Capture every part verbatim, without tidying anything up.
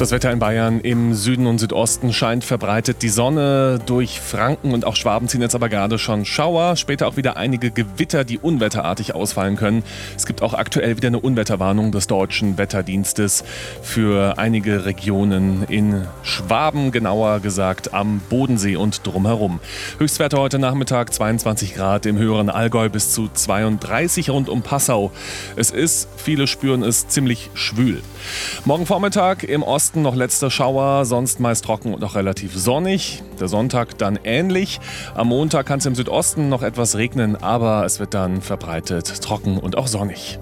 Das Wetter in Bayern im Süden und Südosten scheint verbreitet die Sonne. Durch Franken und auch Schwaben ziehen jetzt aber gerade schon Schauer. Später auch wieder einige Gewitter, die unwetterartig ausfallen können. Es gibt auch aktuell wieder eine Unwetterwarnung des Deutschen Wetterdienstes für einige Regionen in Schwaben, genauer gesagt am Bodensee und drumherum. Höchstwerte heute Nachmittag zweiundzwanzig Grad, im höheren Allgäu bis zu zweiunddreißig rund um Passau. Es ist, viele spüren es, ziemlich schwül. Morgen Vormittag im Osten noch letzter Schauer, sonst meist trocken und auch relativ sonnig. Der Sonntag dann ähnlich. Am Montag kann es im Südosten noch etwas regnen, aber es wird dann verbreitet trocken und auch sonnig.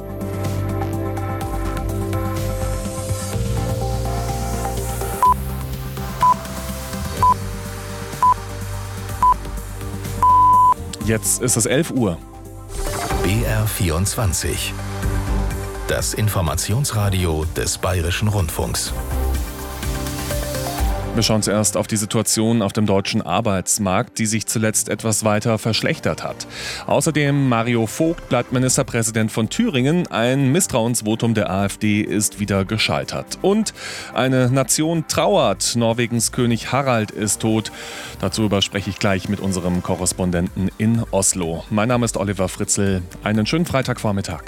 Jetzt ist es elf Uhr. B R vierundzwanzig. Das Informationsradio des Bayerischen Rundfunks. Wir schauen zuerst auf die Situation auf dem deutschen Arbeitsmarkt, die sich zuletzt etwas weiter verschlechtert hat. Außerdem Mario Vogt bleibt Ministerpräsident von Thüringen. Ein Misstrauensvotum der AfD ist wieder gescheitert. Und eine Nation trauert. Norwegens König Harald ist tot. Dazu spreche ich gleich mit unserem Korrespondenten in Oslo. Mein Name ist Oliver Fritzl. Einen schönen Freitagvormittag.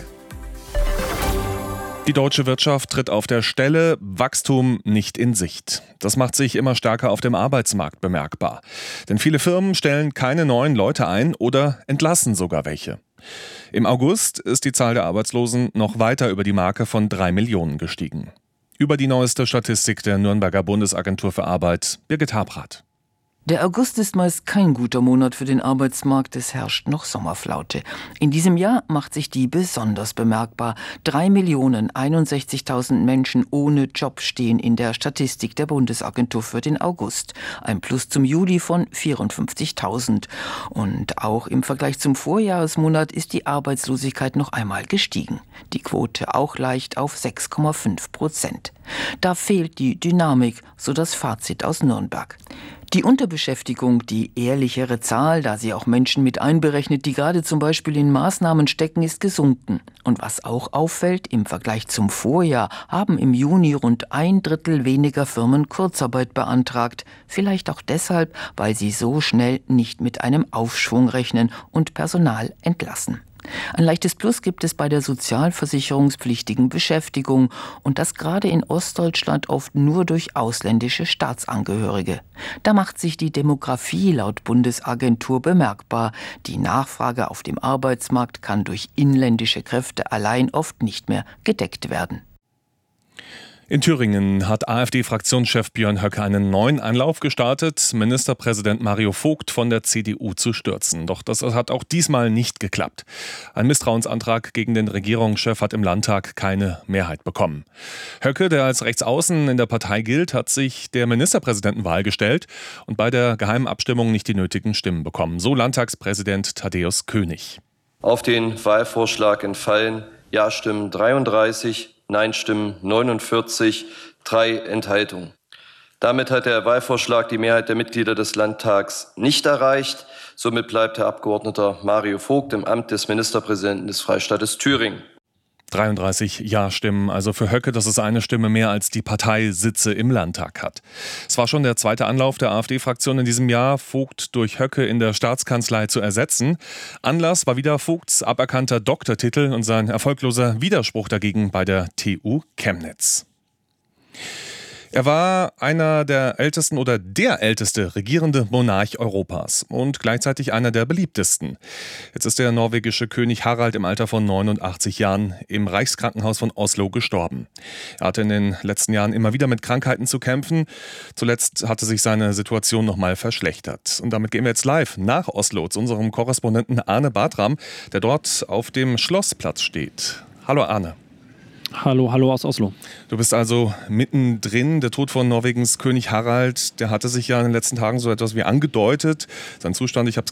Die deutsche Wirtschaft tritt auf der Stelle, Wachstum nicht in Sicht. Das macht sich immer stärker auf dem Arbeitsmarkt bemerkbar. Denn viele Firmen stellen keine neuen Leute ein oder entlassen sogar welche. Im August ist die Zahl der Arbeitslosen noch weiter über die Marke von drei Millionen gestiegen. Über die neueste Statistik der Nürnberger Bundesagentur für Arbeit, Birgit Habrath. Der August ist meist kein guter Monat für den Arbeitsmarkt, es herrscht noch Sommerflaute. In diesem Jahr macht sich die besonders bemerkbar. drei Millionen einundsechzigtausend Menschen ohne Job stehen in der Statistik der Bundesagentur für den August. Ein Plus zum Juli von vierundfünfzigtausend. Und auch im Vergleich zum Vorjahresmonat ist die Arbeitslosigkeit noch einmal gestiegen. Die Quote auch leicht auf sechs Komma fünf Prozent. Da fehlt die Dynamik, so das Fazit aus Nürnberg. Die Unterbeschäftigung, die ehrlichere Zahl, da sie auch Menschen mit einberechnet, die gerade zum Beispiel in Maßnahmen stecken, ist gesunken. Und was auch auffällt, im Vergleich zum Vorjahr haben im Juni rund ein Drittel weniger Firmen Kurzarbeit beantragt. Vielleicht auch deshalb, weil sie so schnell nicht mit einem Aufschwung rechnen und Personal entlassen. Ein leichtes Plus gibt es bei der sozialversicherungspflichtigen Beschäftigung und das gerade in Ostdeutschland oft nur durch ausländische Staatsangehörige. Da macht sich die Demografie laut Bundesagentur bemerkbar. Die Nachfrage auf dem Arbeitsmarkt kann durch inländische Kräfte allein oft nicht mehr gedeckt werden. In Thüringen hat AfD-Fraktionschef Björn Höcke einen neuen Anlauf gestartet, Ministerpräsident Mario Vogt von der C D U zu stürzen. Doch das hat auch diesmal nicht geklappt. Ein Misstrauensantrag gegen den Regierungschef hat im Landtag keine Mehrheit bekommen. Höcke, der als Rechtsaußen in der Partei gilt, hat sich der Ministerpräsidentenwahl gestellt und bei der geheimen Abstimmung nicht die nötigen Stimmen bekommen. So Landtagspräsident Thaddäus König. Auf den Wahlvorschlag entfallen Ja-Stimmen dreiunddreißig, Nein-Stimmen neunundvierzig, drei Enthaltungen. Damit hat der Wahlvorschlag die Mehrheit der Mitglieder des Landtags nicht erreicht. Somit bleibt Herr Abgeordneter Mario Vogt im Amt des Ministerpräsidenten des Freistaates Thüringen. dreiunddreißig Ja-Stimmen, also für Höcke, das ist eine Stimme mehr, als die Partei Sitze im Landtag hat. Es war schon der zweite Anlauf der AfD-Fraktion in diesem Jahr, Vogt durch Höcke in der Staatskanzlei zu ersetzen. Anlass war wieder Vogts aberkannter Doktortitel und sein erfolgloser Widerspruch dagegen bei der T U Chemnitz. Er war einer der ältesten oder der älteste regierende Monarch Europas und gleichzeitig einer der beliebtesten. Jetzt ist der norwegische König Harald im Alter von neunundachtzig Jahren im Reichskrankenhaus von Oslo gestorben. Er hatte in den letzten Jahren immer wieder mit Krankheiten zu kämpfen. Zuletzt hatte sich seine Situation nochmal verschlechtert. Und damit gehen wir jetzt live nach Oslo zu unserem Korrespondenten Arne Bartram, der dort auf dem Schlossplatz steht. Hallo Arne. Hallo, hallo aus Oslo. Du bist also mittendrin. Der Tod von Norwegens König Harald, der hatte sich ja in den letzten Tagen so etwas wie angedeutet. Sein Zustand, ich habe es